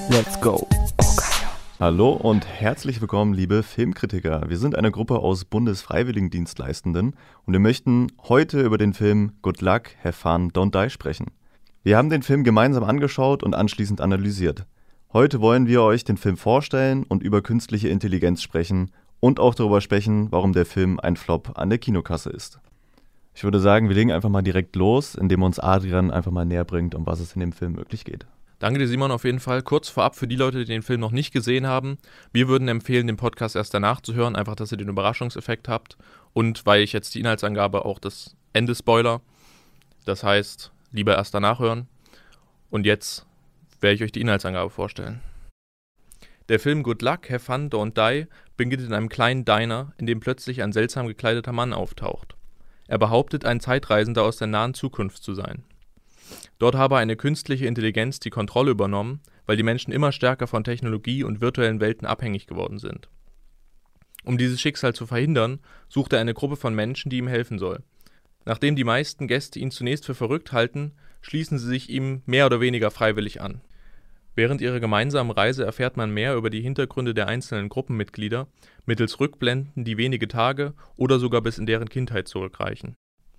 Let's go. Hallo und herzlich willkommen, liebe Filmkritiker. Wir sind eine Gruppe aus Bundesfreiwilligendienstleistenden und wir möchten heute über den Film Good Luck, Have Fun, Don't Die sprechen. Wir haben den Film gemeinsam angeschaut und anschließend analysiert. Heute wollen wir euch den Film vorstellen und über künstliche Intelligenz sprechen und auch darüber sprechen, warum der Film ein Flop an der Kinokasse ist. Ich würde sagen, wir legen einfach mal direkt los, indem uns Adrian einfach mal näher bringt, um was es in dem Film wirklich geht. Danke dir, Simon, auf jeden Fall. Kurz vorab für die Leute, die den Film noch nicht gesehen haben. Wir würden empfehlen, den Podcast erst danach zu hören, einfach, dass ihr den Überraschungseffekt habt. Und weil ich jetzt die Inhaltsangabe auch das Ende spoiler, das heißt, lieber erst danach hören. Und jetzt werde ich euch die Inhaltsangabe vorstellen. Der Film Good Luck, Have Fun, Don't Die beginnt in einem kleinen Diner, in dem plötzlich ein seltsam gekleideter Mann auftaucht. Er behauptet, ein Zeitreisender aus der nahen Zukunft zu sein. Dort habe eine künstliche Intelligenz die Kontrolle übernommen, weil die Menschen immer stärker von Technologie und virtuellen Welten abhängig geworden sind. Um dieses Schicksal zu verhindern, sucht er eine Gruppe von Menschen, die ihm helfen soll. Nachdem die meisten Gäste ihn zunächst für verrückt halten, schließen sie sich ihm mehr oder weniger freiwillig an. Während ihrer gemeinsamen Reise erfährt man mehr über die Hintergründe der einzelnen Gruppenmitglieder, mittels Rückblenden, die wenige Tage oder sogar bis in deren Kindheit zurückreichen.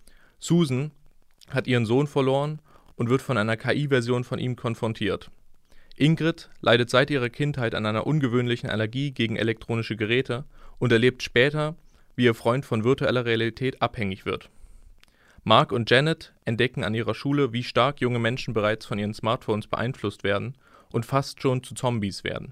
Susan hat ihren Sohn verloren und wird von einer KI-Version von ihm konfrontiert. Ingrid leidet seit ihrer Kindheit an einer ungewöhnlichen Allergie gegen elektronische Geräte und erlebt später, wie ihr Freund von virtueller Realität abhängig wird. Mark und Janet entdecken an ihrer Schule, wie stark junge Menschen bereits von ihren Smartphones beeinflusst werden und fast schon zu Zombies werden.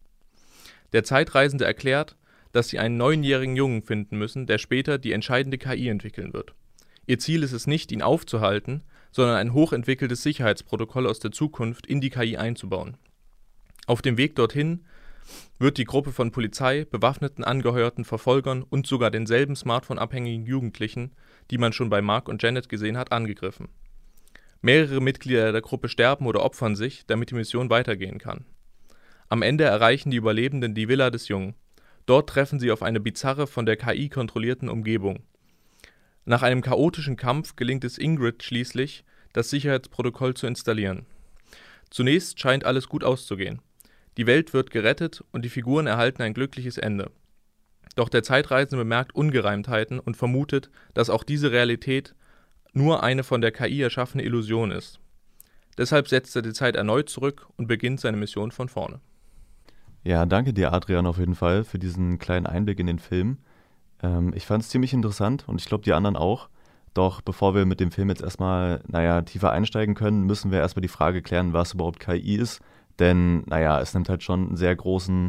Der Zeitreisende erklärt, dass sie einen 9-jährigen Jungen finden müssen, der später die entscheidende KI entwickeln wird. Ihr Ziel ist es nicht, ihn aufzuhalten, sondern ein hochentwickeltes Sicherheitsprotokoll aus der Zukunft in die KI einzubauen. Auf dem Weg dorthin wird die Gruppe von Polizei, bewaffneten angeheuerten Verfolgern und sogar denselben smartphone-abhängigen Jugendlichen, die man schon bei Mark und Janet gesehen hat, angegriffen. Mehrere Mitglieder der Gruppe sterben oder opfern sich, damit die Mission weitergehen kann. Am Ende erreichen die Überlebenden die Villa des Jungen. Dort treffen sie auf eine bizarre, von der KI kontrollierten Umgebung. Nach einem chaotischen Kampf gelingt es Ingrid schließlich, das Sicherheitsprotokoll zu installieren. Zunächst scheint alles gut auszugehen. Die Welt wird gerettet und die Figuren erhalten ein glückliches Ende. Doch der Zeitreisende bemerkt Ungereimtheiten und vermutet, dass auch diese Realität nur eine von der KI erschaffene Illusion ist. Deshalb setzt er die Zeit erneut zurück und beginnt seine Mission von vorne. Ja, danke dir, Adrian, auf jeden Fall für diesen kleinen Einblick in den Film. Ich fand es ziemlich interessant und ich glaube, die anderen auch. Doch bevor wir mit dem Film jetzt erstmal, tiefer einsteigen können, müssen wir erstmal die Frage klären, was überhaupt KI ist. Denn, es nimmt halt schon einen sehr großen,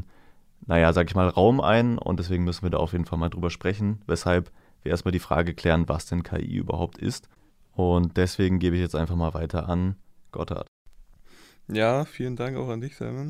Raum ein und deswegen müssen wir da auf jeden Fall mal drüber sprechen, weshalb wir erstmal die Frage klären, was denn KI überhaupt ist. Und deswegen gebe ich jetzt einfach mal weiter an Gotthard. Ja, vielen Dank auch an dich, Simon.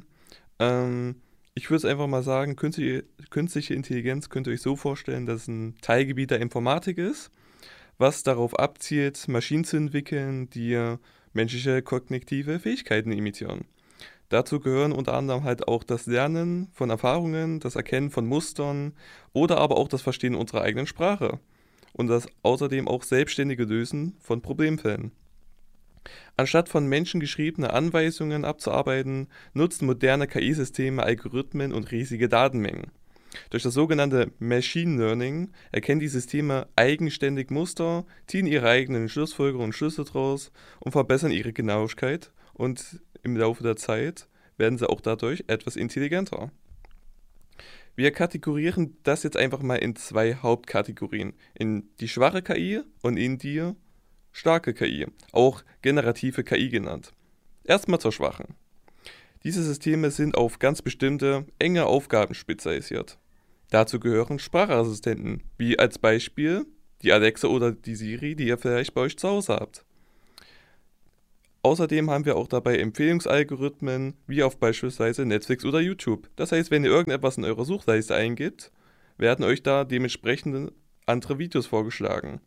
Ich würde es einfach mal sagen, künstliche Intelligenz könnt ihr euch so vorstellen, dass es ein Teilgebiet der Informatik ist, was darauf abzielt, Maschinen zu entwickeln, die menschliche kognitive Fähigkeiten imitieren. Dazu gehören unter anderem halt auch das Lernen von Erfahrungen, das Erkennen von Mustern oder aber auch das Verstehen unserer eigenen Sprache und das außerdem auch selbstständige Lösen von Problemfällen. Anstatt von Menschen geschriebene Anweisungen abzuarbeiten, nutzen moderne KI-Systeme Algorithmen und riesige Datenmengen. Durch das sogenannte Machine Learning erkennen die Systeme eigenständig Muster, ziehen ihre eigenen Schlussfolgerungen und Schlüsse daraus und verbessern ihre Genauigkeit und im Laufe der Zeit werden sie auch dadurch etwas intelligenter. Wir kategorieren das jetzt einfach mal in 2 Hauptkategorien, in die schwache KI und in die starke KI, auch generative KI genannt. Erstmal zur schwachen. Diese Systeme sind auf ganz bestimmte, enge Aufgaben spezialisiert. Dazu gehören Sprachassistenten, wie als Beispiel die Alexa oder die Siri, die ihr vielleicht bei euch zu Hause habt. Außerdem haben wir auch dabei Empfehlungsalgorithmen, wie auf beispielsweise Netflix oder YouTube. Das heißt, wenn ihr irgendetwas in eurer Suchleiste eingibt, werden euch da dementsprechend andere Videos vorgeschlagen.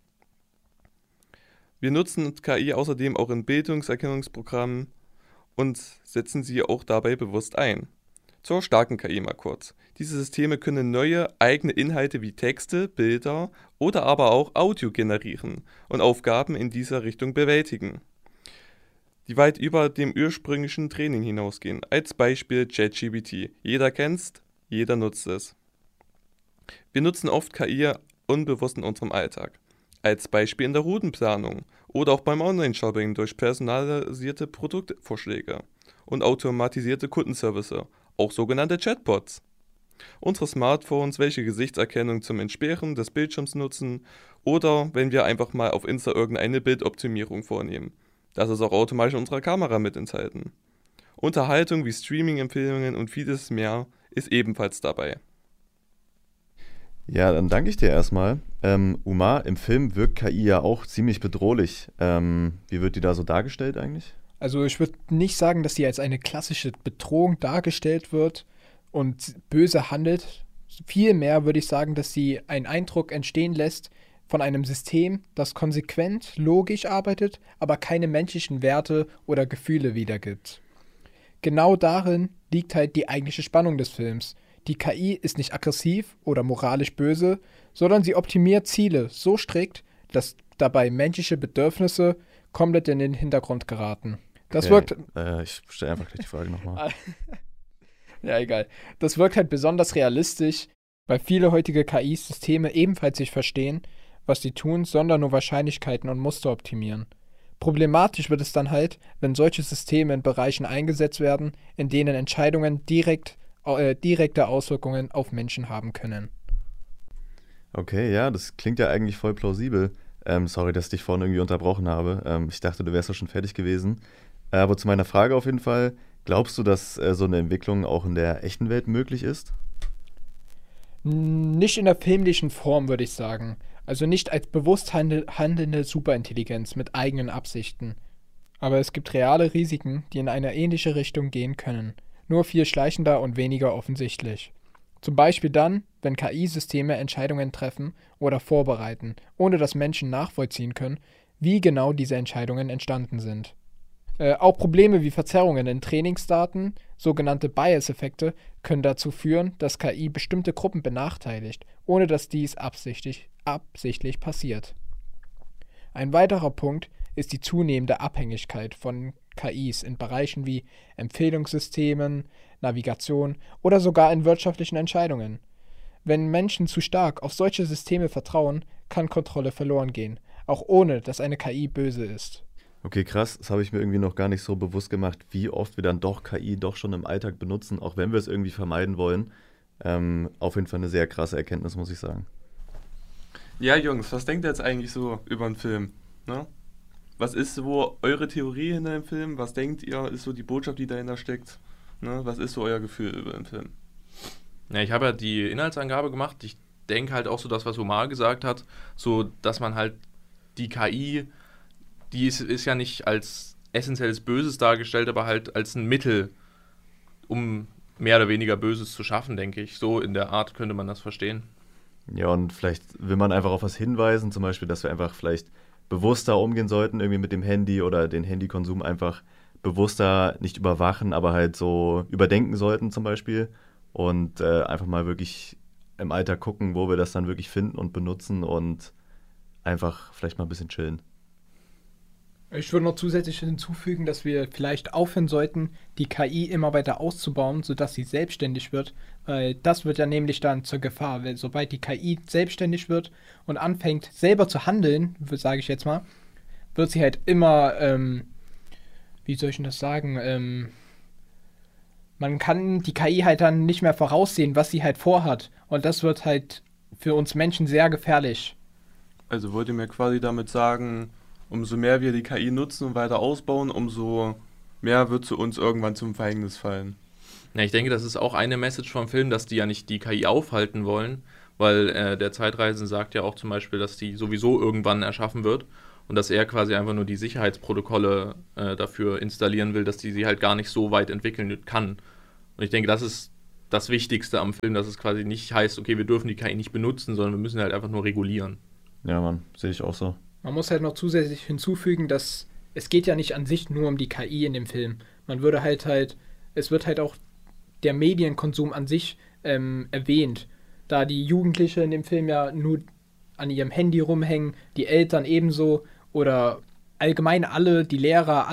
Wir nutzen KI außerdem auch in Bildungserkennungsprogrammen und setzen sie auch dabei bewusst ein. Zur starken KI mal kurz. Diese Systeme können neue eigene Inhalte wie Texte, Bilder oder aber auch Audio generieren und Aufgaben in dieser Richtung bewältigen. die weit über dem ursprünglichen Training hinausgehen. Als Beispiel ChatGPT. Jeder kennt's, jeder nutzt es. Wir nutzen oft KI unbewusst in unserem Alltag. Als Beispiel in der Routenplanung oder auch beim Online-Shopping durch personalisierte Produktvorschläge und automatisierte Kundenservice, auch sogenannte Chatbots. Unsere Smartphones, welche Gesichtserkennung zum Entsperren des Bildschirms nutzen oder wenn wir einfach mal auf Insta irgendeine Bildoptimierung vornehmen. Das ist auch automatisch in unserer Kamera mit enthalten. Unterhaltung wie Streaming-Empfehlungen und vieles mehr ist ebenfalls dabei. Ja, dann danke ich dir erstmal. Umar, im Film wirkt KI ja auch ziemlich bedrohlich. Wie wird die da so dargestellt eigentlich? Also ich würde nicht sagen, dass sie als eine klassische Bedrohung dargestellt wird und böse handelt. Vielmehr würde ich sagen, dass sie einen Eindruck entstehen lässt von einem System, das konsequent, logisch arbeitet, aber keine menschlichen Werte oder Gefühle wiedergibt. Genau darin liegt halt die eigentliche Spannung des Films. Die KI ist nicht aggressiv oder moralisch böse, sondern sie optimiert Ziele so strikt, dass dabei menschliche Bedürfnisse komplett in den Hintergrund geraten. Das wirkt. Ich stelle einfach gleich die Frage nochmal. Ja, egal. Das wirkt halt besonders realistisch, weil viele heutige KI-Systeme ebenfalls nicht verstehen, was sie tun, sondern nur Wahrscheinlichkeiten und Muster optimieren. Problematisch wird es dann halt, wenn solche Systeme in Bereichen eingesetzt werden, in denen Entscheidungen direkte Auswirkungen auf Menschen haben können. Okay, ja, das klingt ja eigentlich voll plausibel. Sorry, dass ich dich vorhin irgendwie unterbrochen habe. Ich dachte, du wärst ja schon fertig gewesen. Aber zu meiner Frage auf jeden Fall, glaubst du, dass so eine Entwicklung auch in der echten Welt möglich ist? Nicht in der filmlichen Form, würde ich sagen. Also nicht als bewusst handelnde Superintelligenz mit eigenen Absichten. Aber es gibt reale Risiken, die in eine ähnliche Richtung gehen können. Nur viel schleichender und weniger offensichtlich. Zum Beispiel dann, wenn KI-Systeme Entscheidungen treffen oder vorbereiten, ohne dass Menschen nachvollziehen können, wie genau diese Entscheidungen entstanden sind. Auch Probleme wie Verzerrungen in Trainingsdaten, sogenannte Bias-Effekte, können dazu führen, dass KI bestimmte Gruppen benachteiligt, ohne dass dies absichtlich passiert. Ein weiterer Punkt ist die zunehmende Abhängigkeit von KIs in Bereichen wie Empfehlungssystemen, Navigation oder sogar in wirtschaftlichen Entscheidungen. Wenn Menschen zu stark auf solche Systeme vertrauen, kann Kontrolle verloren gehen, auch ohne dass eine KI böse ist. Okay, krass. Das habe ich mir irgendwie noch gar nicht so bewusst gemacht, wie oft wir dann doch KI doch schon im Alltag benutzen, auch wenn wir es irgendwie vermeiden wollen. Auf jeden Fall eine sehr krasse Erkenntnis, muss ich sagen. Ja, Jungs, was denkt ihr jetzt eigentlich so über den Film? Ne? Was ist so eure Theorie hinter dem Film? Was denkt ihr, ist so die Botschaft, die dahinter steckt? Ne? Was ist so euer Gefühl über den Film? Ja, ich habe ja die Inhaltsangabe gemacht. Ich denke halt auch so das, was Omar gesagt hat, so, dass man halt die KI, die ist ja nicht als essentielles Böses dargestellt, aber halt als ein Mittel, um mehr oder weniger Böses zu schaffen, denke ich. So in der Art könnte man das verstehen. Ja, und vielleicht will man einfach auf was hinweisen, zum Beispiel, dass wir einfach vielleicht bewusster umgehen sollten, irgendwie mit dem Handy oder den Handykonsum einfach bewusster nicht überwachen, aber halt so überdenken sollten zum Beispiel und einfach mal wirklich im Alltag gucken, wo wir das dann wirklich finden und benutzen und einfach vielleicht mal ein bisschen chillen. Ich würde noch zusätzlich hinzufügen, dass wir vielleicht aufhören sollten, die KI immer weiter auszubauen, sodass sie selbstständig wird, weil das wird ja nämlich dann zur Gefahr, weil sobald die KI selbstständig wird und anfängt selber zu handeln, sage ich jetzt mal, wird sie halt immer, wie soll ich denn das sagen, man kann die KI halt dann nicht mehr voraussehen, was sie halt vorhat, und das wird halt für uns Menschen sehr gefährlich. Also wollt ihr mir quasi damit sagen, umso mehr wir die KI nutzen und weiter ausbauen, umso mehr wird sie uns irgendwann zum Verhängnis fallen. Ja, ich denke, das ist auch eine Message vom Film, dass die ja nicht die KI aufhalten wollen, weil der Zeitreisende sagt ja auch zum Beispiel, dass die sowieso irgendwann erschaffen wird und dass er quasi einfach nur die Sicherheitsprotokolle dafür installieren will, dass die sie halt gar nicht so weit entwickeln kann. Und ich denke, das ist das Wichtigste am Film, dass es quasi nicht heißt, okay, wir dürfen die KI nicht benutzen, sondern wir müssen halt einfach nur regulieren. Ja, Mann, sehe ich auch so. Man muss halt noch zusätzlich hinzufügen, dass es geht ja nicht an sich nur um die KI in dem Film. Man würde es wird halt auch der Medienkonsum an sich erwähnt, da die Jugendlichen in dem Film ja nur an ihrem Handy rumhängen, die Eltern ebenso oder allgemein alle, die Lehrer, alle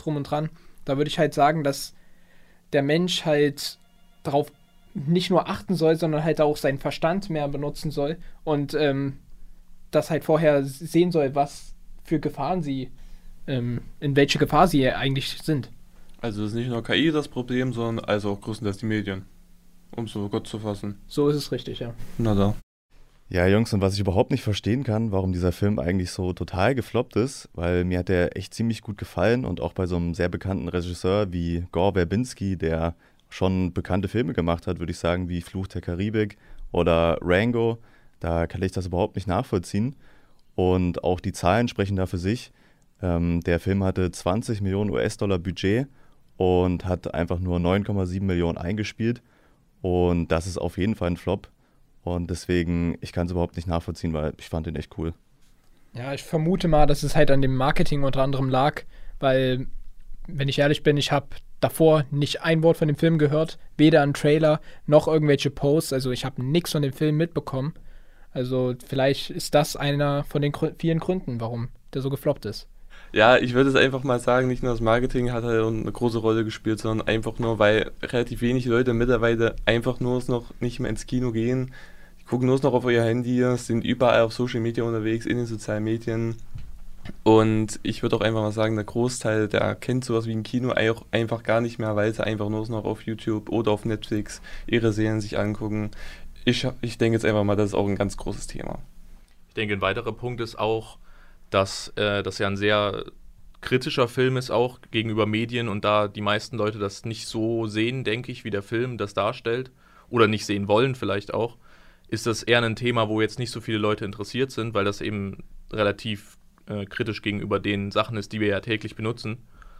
drum und dran. Da würde ich halt sagen, dass der Mensch halt darauf nicht nur achten soll, sondern halt auch seinen Verstand mehr benutzen soll und das halt vorher sehen soll, was für Gefahren in welche Gefahr sie eigentlich sind. Also ist nicht nur KI das Problem, sondern also auch größtenteils die Medien, um so kurz zu fassen. So ist es richtig, ja. Na da. Ja, Jungs, und was ich überhaupt nicht verstehen kann, warum dieser Film eigentlich so total gefloppt ist, weil mir hat der echt ziemlich gut gefallen und auch bei so einem sehr bekannten Regisseur wie Gore Verbinski, der schon bekannte Filme gemacht hat, würde ich sagen, wie Fluch der Karibik oder Rango, da kann ich das überhaupt nicht nachvollziehen. Und auch die Zahlen sprechen da für sich. Der Film hatte 20 Millionen US-Dollar Budget und hat einfach nur 9,7 Millionen eingespielt. Und das ist auf jeden Fall ein Flop. Und deswegen, ich kann es überhaupt nicht nachvollziehen, weil ich fand den echt cool. Ja, ich vermute mal, dass es halt an dem Marketing unter anderem lag, weil, wenn ich ehrlich bin, ich habe davor nicht ein Wort von dem Film gehört, weder einen Trailer noch irgendwelche Posts, also ich habe nichts von dem Film mitbekommen. Also vielleicht ist das einer von den vielen Gründen, warum der so gefloppt ist. Ja, ich würde es einfach mal sagen, nicht nur das Marketing hat halt eine große Rolle gespielt, sondern einfach nur, weil relativ wenig Leute mittlerweile einfach nur noch nicht mehr ins Kino gehen. Die gucken nur noch auf ihr Handy, sind überall auf Social Media unterwegs, in den sozialen Medien. Und ich würde auch einfach mal sagen, der Großteil, der kennt sowas wie ein Kino auch einfach gar nicht mehr, weil sie einfach nur noch auf YouTube oder auf Netflix ihre Serien sich angucken. Ich denke jetzt einfach mal, das ist auch ein ganz großes Thema. Ich denke, ein weiterer Punkt ist auch, dass das ja ein sehr kritischer Film ist auch gegenüber Medien und da die meisten Leute das nicht so sehen, denke ich, wie der Film das darstellt oder nicht sehen wollen vielleicht auch, ist das eher ein Thema, wo jetzt nicht so viele Leute interessiert sind, weil das eben relativ kritisch gegenüber den Sachen ist, die wir ja täglich benutzen.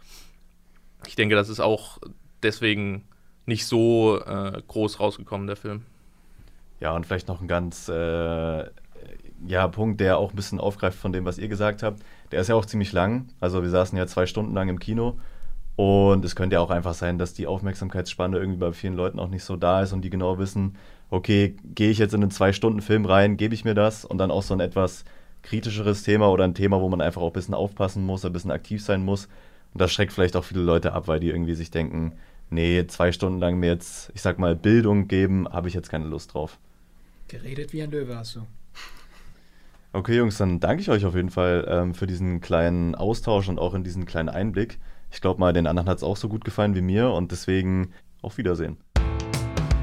Ich denke, das ist auch deswegen nicht so groß rausgekommen, der Film. Ja, und vielleicht noch ein ganz Punkt, der auch ein bisschen aufgreift von dem, was ihr gesagt habt. Der ist ja auch ziemlich lang. Also wir saßen ja 2 Stunden lang im Kino. Und es könnte ja auch einfach sein, dass die Aufmerksamkeitsspanne irgendwie bei vielen Leuten auch nicht so da ist und die genau wissen, okay, gehe ich jetzt in einen 2-Stunden-Film rein, gebe ich mir das? Und dann auch so ein etwas kritischeres Thema oder ein Thema, wo man einfach auch ein bisschen aufpassen muss, ein bisschen aktiv sein muss. Und das schreckt vielleicht auch viele Leute ab, weil die irgendwie sich denken, nee, 2 Stunden lang mir jetzt, ich sag mal, Bildung geben, habe ich jetzt keine Lust drauf. Geredet wie ein Löwe hast du. Okay, Jungs, dann danke ich euch auf jeden Fall für diesen kleinen Austausch und auch in diesen kleinen Einblick. Ich glaube mal, den anderen hat es auch so gut gefallen wie mir und deswegen auf Wiedersehen.